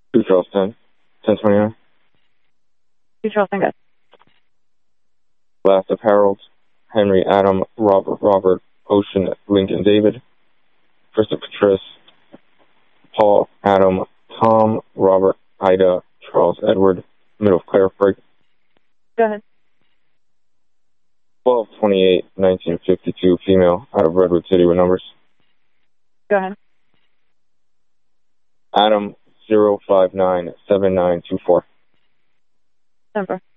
2 Charles 10, 1029. 2 Charles 10, good. Last of Harold, Henry, Adam, Robert, Ocean, Lincoln, David, Christopher, Tris, Paul, Adam, Tom, Robert, Ida, Charles, Edward, middle of Claire, Frank. Go ahead. 12/28, 1952, female, out of Redwood City with numbers. Go ahead. Adam, 0597924. Number.